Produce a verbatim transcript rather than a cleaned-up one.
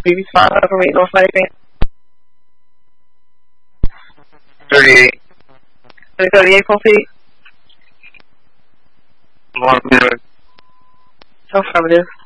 B B five from eight North ninety. thirty-eight. thirty-eight full feet. One minute. Affirmative.